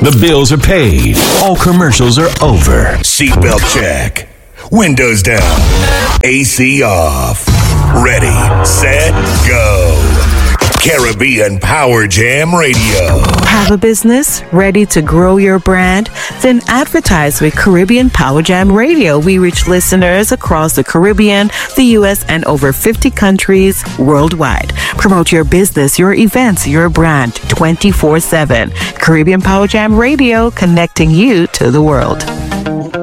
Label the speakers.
Speaker 1: The bills are paid. All commercials are over.
Speaker 2: Seatbelt check. Windows down. AC off. Ready, set, go. Caribbean Power Jam Radio.
Speaker 3: Have a business ready to grow your brand? Then advertise with Caribbean Power Jam Radio. We reach listeners across the Caribbean, the U.S., and over 50 countries worldwide. Promote your business, your events, your brand 24/7. Caribbean Power Jam Radio, connecting you to the world.